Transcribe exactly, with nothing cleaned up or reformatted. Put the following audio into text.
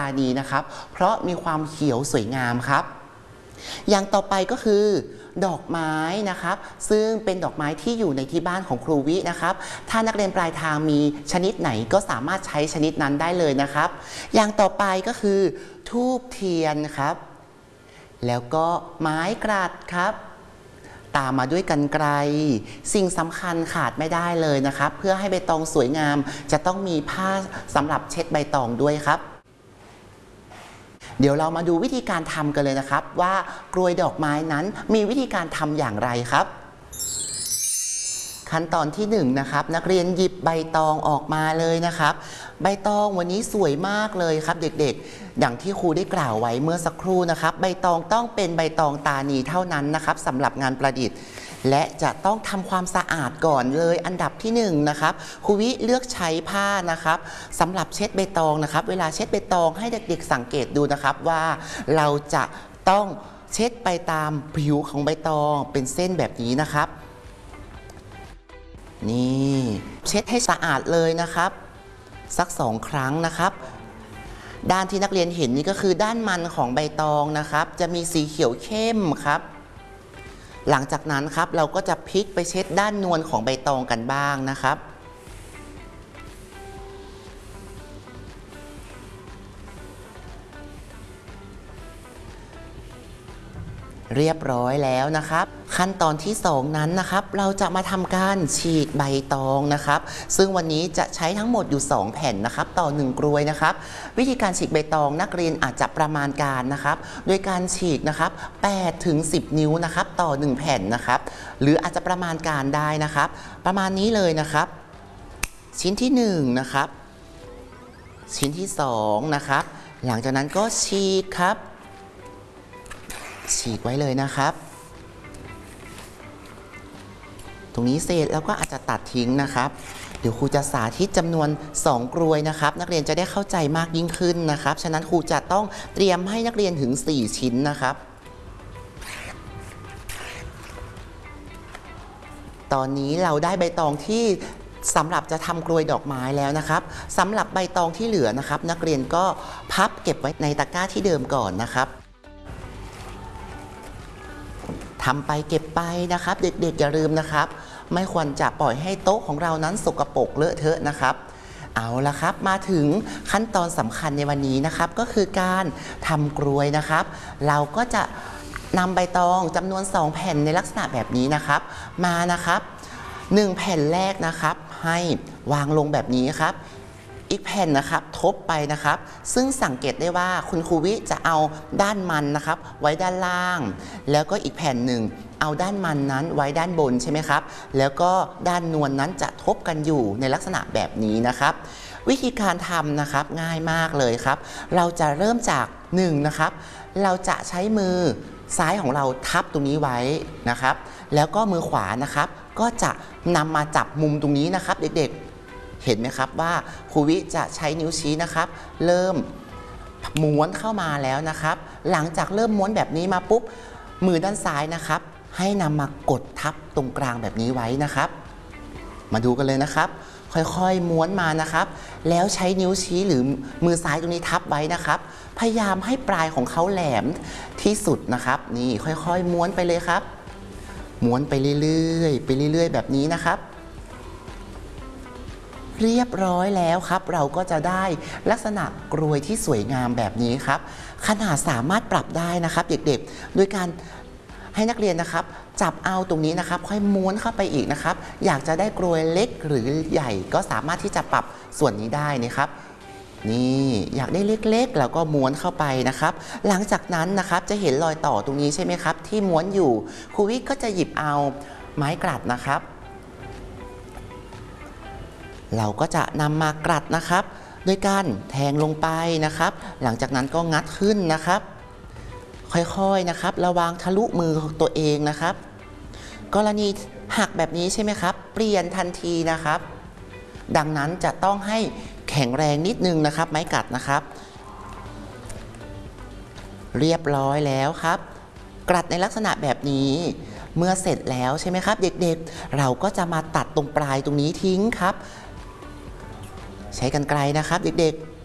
านีนะครับเพราะมีความเขียวสวยงามครับอย่างต่อไปก็คือดอกไม้นะครับซึ่งเป็นดอกไม้ที่อยู่ในที่บ้านของครูวินะครับถ้านักเรียนปลายทางมีชนิดไหนก็สามารถใช้ชนิดนั้นได้เลยนะครับอย่างต่อไปก็คือธูปเทียนครับแล้วก็ไม้กรัดครับตามมาด้วยกรรไกรสิ่งสำคัญขาดไม่ได้เลยนะครับเพื่อให้ใบตองสวยงามจะต้องมีผ้าสำหรับเช็ดใบตองด้วยครับเดี๋ยวเรามาดูวิธีการทำกันเลยนะครับว่ากรวยดอกไม้นั้นมีวิธีการทำอย่างไรครับขั้นตอนที่หนึ่งนะครับนักเรียนหยิบใบตองออกมาเลยนะครับใบตองวันนี้สวยมากเลยครับเด็กๆอย่างที่ครูได้กล่าวไว้เมื่อสักครู่นะครับใบตองต้องเป็นใบตองตานีเท่านั้นนะครับสำหรับงานประดิษฐ์และจะต้องทำความสะอาดก่อนเลยอันดับที่หนึ่งนะครับครูวิเลือกใช้ผ้านะครับสำหรับเช็ดใบตองนะครับเวลาเช็ดใบตองให้เด็กๆสังเกตดูนะครับว่าเราจะต้องเช็ดไปตามผิวของใบตองเป็นเส้นแบบนี้นะครับนี่เช็ดให้สะอาดเลยนะครับสักสองครั้งนะครับด้านที่นักเรียนเห็นนี่ก็คือด้านมันของใบตองนะครับจะมีสีเขียวเข้มครับหลังจากนั้นครับเราก็จะพลิกไปเช็ดด้านนวลของใบตองกันบ้างนะครับเรียบร้อยแล้วนะครับขั้นตอนที่สองนั้นนะครับเราจะมาทำการฉีกใบตองนะครับซึ่งวันนี้จะใช้ทั้งหมดอยู่สองแผ่นนะครับต่อหนึ่งกรวยนะครับวิธีการฉีกใบตองนักเรียนอาจจะประมาณการนะครับโดยการฉีกนะครับแปดถึงสิบนิ้วนะครับต่อหนึ่งแผ่นนะครับหรืออาจจะประมาณการได้นะครับประมาณนี้เลยนะครับชิ้นที่หนึ่งนะครับชิ้นที่สองนะครับหลังจากนั้นก็ฉีกครับฉีกไว้เลยนะครับตรงนี้เสร็จแล้วก็อาจจะตัดทิ้งนะครับเดี๋ยวครูจะสาธิตจำนวนสองกรวยนะครับนักเรียนจะได้เข้าใจมากยิ่งขึ้นนะครับฉะนั้นครูจะต้องเตรียมให้นักเรียนถึงสี่ชิ้นนะครับตอนนี้เราได้ใบตองที่สำหรับจะทำกรวยดอกไม้แล้วนะครับสำหรับใบตองที่เหลือนะครับนักเรียนก็พับเก็บไว้ในตะกร้าที่เดิมก่อนนะครับทำไปเก็บไปนะครับเด็กๆอย่าลืมนะครับไม่ควรจะปล่อยให้โต๊ะของเรานั้นสกปรกเลอะเทอะนะครับเอาละครับมาถึงขั้นตอนสำคัญในวันนี้นะครับก็คือการทำกรวยนะครับเราก็จะนำใบตองจำนวนสองแผ่นในลักษณะแบบนี้นะครับมานะครับหนึ่งแผ่นแรกนะครับให้วางลงแบบนี้ครับอีกแผ่นนะครับทบไปนะครับซึ่งสังเกตได้ว่าคุณครูวิจะเอาด้านมันนะครับไว้ด้านล่างแล้วก็อีกแผ่นหนึ่งเอาด้านมันนั้นไว้ด้านบนใช่ไหมครับแล้วก็ด้านนวล น, นั้นจะทบกันอยู่ในลักษณะแบบนี้นะครับวิธีการทำนะครับง่ายมากเลยครับเราจะเริ่มจากหนึ่งนะครับเราจะใช้มือซ้ายของเราทับตรงนี้ไว้นะครับแล้วก็มือขวานะครับก็จะนำมาจับมุมตรงนี้นะครับเด็กๆเห็นไหมครับว่าครูวิจะใช้นิ้วชี้นะครับเริ่มม้วนเข้ามาแล้วนะครับหลังจากเริ่มม้วนแบบนี้มาปุ๊บมือด้านซ้ายนะครับให้นำมากดทับตรงกลางแบบนี้ไว้นะครับมาดูกันเลยนะครับค่อยๆม้วนมานะครับแล้วใช้นิ้วชี้หรือมือซ้ายตรงนี้ทับไว้นะครับพยายามให้ปลายของเขาแหลมที่สุดนะครับนี่ค่อยๆม้วนไปเลยครับม้วนไปเรื่อยๆไปเรื่อยๆแบบนี้นะครับเรียบร้อยแล้วครับเราก็จะได้ลักษณะกรวยที่สวยงามแบบนี้ครับขนาดสามารถปรับได้นะครับเด็กๆโดยการให้นักเรียนนะครับจับเอาตรงนี้นะครับค่อยม้วนเข้าไปอีกนะครับอยากจะได้กรวยเล็กหรือใหญ่ก็สามารถที่จะปรับส่วนนี้ได้นะครับนี่อยากได้เล็กๆแล้วก็ม้วนเข้าไปนะครับหลังจากนั้นนะครับจะเห็นรอยต่อตรงนี้ใช่ไหมครับที่ม้วนอยู่ครูวิก็จะหยิบเอาไม้กลัดนะครับเราก็จะนำมากลัดนะครับโดยการแทงลงไปนะครับหลังจากนั้นก็งัดขึ้นนะครับค่อยๆนะครับระวังทะลุมือตัวเองนะครับกรณีหักแบบนี้ใช่ไหมครับเปลี่ยนทันทีนะครับดังนั้นจะต้องให้แข็งแรงนิดนึงนะครับไม้กลัดนะครับเรียบร้อยแล้วครับกลัดในลักษณะแบบนี้เมื่อเสร็จแล้วใช่ไหมครับเด็กๆเราก็จะมาตัดตรงปลายตรงนี้ทิ้งครับใช้กรรไกรนะครับเด็กๆ